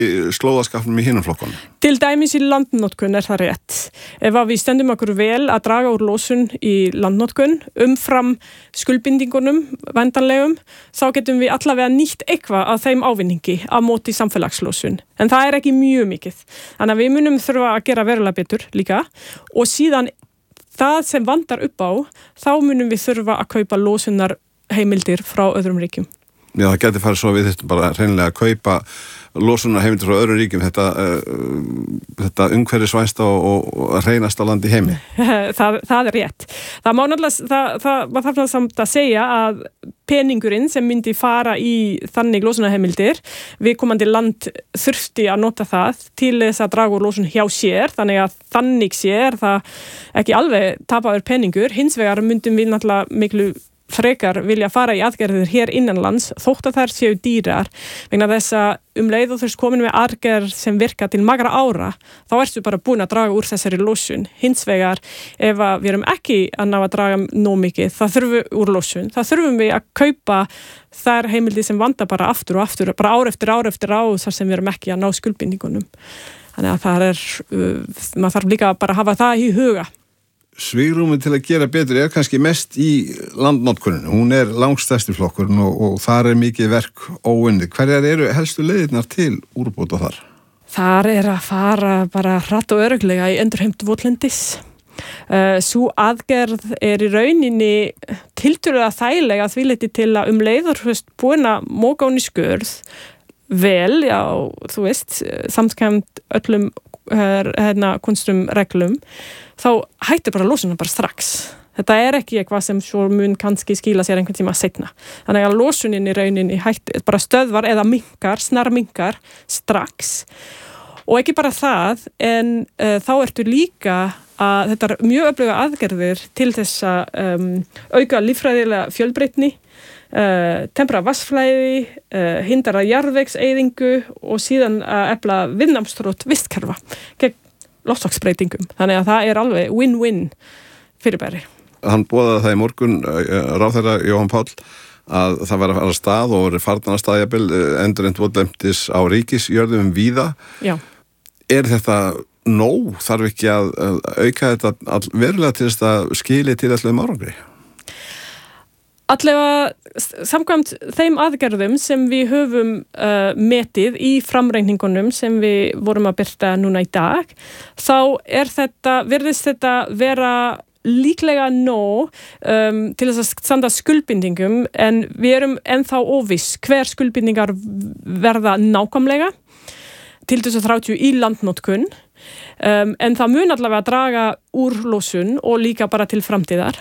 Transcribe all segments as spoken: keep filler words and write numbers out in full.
slóðaskapnum í hinum flokkunum? Til dæmis í landnotkun er það rétt. Ef að við stendum okkur vel að draga úr losun í landnotkun umfram skuldbindingunum væntanlegum, þá getum við allavega nýtt eitthvað af þeim ávinningi á móti samfélagslosun. En það er ekki mjög mikið. Þannig að við munum þurfa að gera verulega betur líka og síðan það sem vantar upp á, þá munum við þurfa að kaupa losunar heimildir frá öðrum ríkjum. Já, það geti farið svo við þetta bara hreinlega að kaupa losunar heimildir frá öðrum ríkjum, þetta, uh, þetta umhverfisvænsta og, og, og hreinasta land í heimi. það, það er rétt. Það má náttúrulega, það, það var þarna samt að segja að peningurinn sem myndi fara í þannig losunarheimildir, viðkomandi land þurfti að nota það til þess að draga úr losun hjá sér, þannig að þannig sér það ekki alveg tapaður peningur, hins vegar myndum við náttúrulega miklu frekar vilja fara í aðgerðir hér innanlands þótt að þær séu dýrar vegna þess að um leið og þess komin með aðgerð sem virka til margra ára þá ertu bara búin að draga úr þessari losun hins vegar ef að við erum ekki að ná að draga nóg mikið það þurfum við úr losun, það þurfum við að kaupa þær heimildi sem vanda bara aftur og aftur, bara ár eftir ár eftir ár þar sem við erum ekki að ná skuldbindingunum þannig að það er, uh, maður þarf líka bara að hafa það í huga. Svigrúmi til að gera betur er kannski mest í landnotkuninu. Hún er langstærsti flokkurinn og, og þar er mikið verk óunnið. Hverjar eru helstu leiðirnar til úrbóta þar? Þar er að fara bara hratt og örugglega í endurheimt votlendis. Uh, sú aðgerð er í rauninni tiltölulega þægilega að því leyti til að um leiður búin að móka hún í skurð vel, já, þú veist, samkvæmt öllum hérna kunstum reglum þá hættir bara losunin bara strax þetta er ekki eitthvað sem svo mun kannski skila sér einhvern tíma seinna þannig að losunin í rauninni hættir bara stöðvar eða minkar, snarminkar strax og ekki bara það en uh, þá ertu líka að þetta er mjög öfluga aðgerðir til þess að um, auka líffræðilega fjölbreytni Uh, tempra vatnsflæði, uh, hindra jarðvegseyðingu og síðan að efla viðnámsþrótt vistkerfa gegn loftslagsbreytingum. Þannig að það er alveg win-win fyrirbæri. Hann boðaði það í morgun, uh, ráðherra Jóhann Páll, að það var að fara að stað og verið farnan að staðjabil uh, endurheimt votlendis á ríkisjörðum víða. Já. Er þetta nóg? Þarf ekki að, að auka þetta all, verulega til þess að skili til allavegum árangri? Allavega samkvæmt þeim aðgerðum sem við höfum uh, metið í framreikningunum sem við vorum að birta núna í dag, þá er þetta, virðist þetta vera líklega nóg um, til þess að standa skuldbindingum en við erum ennþá óviss hver skuldbindingar verða nákvæmlega til þess að þrjátíu í landnotkun um, en það mun allavega að draga úr losun og líka bara til framtíðar.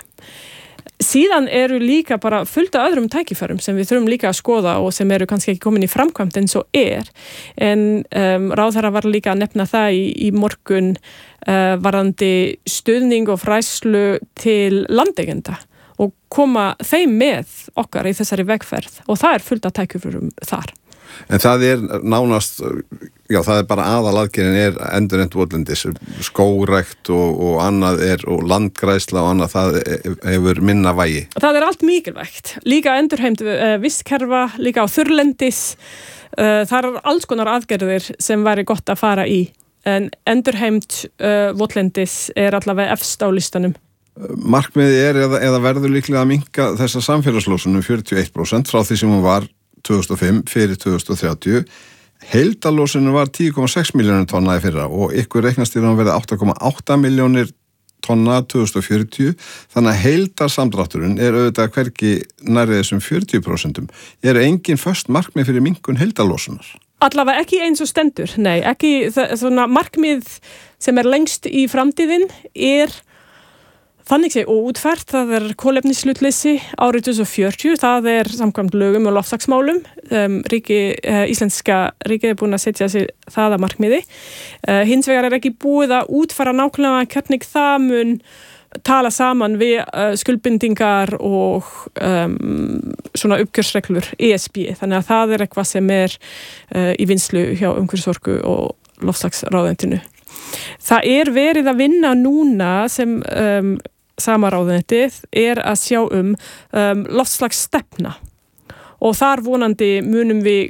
Síðan eru líka bara fullt af öðrum tækifærum sem við þurfum líka að skoða og sem eru kannski ekki komin í framkvæmt eins og er. En um, ráðherra var líka að nefna það í, í morgun uh, varðandi stuðning og fræðslu til landeigenda og koma þeim með okkar í þessari vegferð og það er fullt af tækifærum þar. En það er nánast, já það er bara aðalaðgerðin er endurheimt votlendis, skógrækt og, og annað er, og landgræðsla og annað, það hefur minna vægi. Það er allt mikilvægt, líka endurheimt uh, vistkerfa, líka á þurrlendis, uh, það er alls konar aðgerðir sem væri gott að fara í, en endurheimt uh, votlendis er allavega efst á listanum. Markmiðið er eða, eða verður líklega að minnka þessa samfélagslósun um fjörutíu og eitt prósent frá því sem hún var tvö þúsund og fimm fyrir tvö þúsund og þrjátíu. Heildarlósunin var tíu komma sex milljónir tonna í fyrra og ykkur reiknast í raun verið átta komma átta milljónir tonna tvö þúsund og fjörutíu, þannig að heildarsamdrátturinn er auðvitað hvergi nærri þessum fjörutíu prósentum. Er engin föst markmið fyrir minnkun heildarlósunar? Allavega ekki eins og stendur, nei, ekki svona markmið sem er lengst í framtíðin er þannig sé óútfært, það er kolefnishlutleysi árið tvö þúsund og fjörutíu, það er samkvæmt lögum og loftslagsmálum. Um, ríki, uh, íslenska ríkið er búin að setja sig það að markmiði. Uh, hins vegar er ekki búið að útfæra nákvæmlega hvernig það mun tala saman við uh, skuldbindingar og um, svona uppgjörsreglur E S B. Þannig að það er eitthvað sem er uh, í vinnslu hjá umhverfisorku og loftslagsráðuneytinu. Það er verið að vinna núna sem um, sama ráðuneytið er að sjá um, um loftslagsstefna og þar vonandi munum við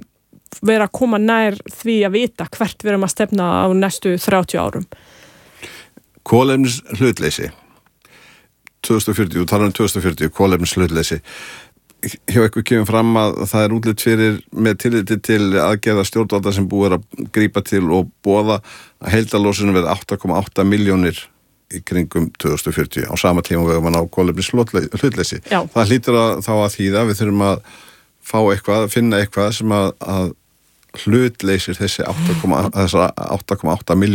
vera að koma nær því að vita hvert við erum að stefna á næstu þrjátíu árum. Kolefnis hlutleysi tvö þúsund og fjörutíu, og tala um tvö þúsund og fjörutíu, kolefnis hlutleysi. Hjá eitthvað kemur fram að það er útlit fyrir með tilliti til aðgerða stjórnvalda sem búið að grípa til og boða að heildarlósunum verði átta komma átta milljónir í kringum tvö þúsund og fjörutíu á sama tíma við erum að ná kolefnis hlutleysi. Já. Það hlýtur að þá að þýða við þurfum að fá eitthvað, finna eitthvað sem að, að hlutleysir þessi átta komma átta milljónir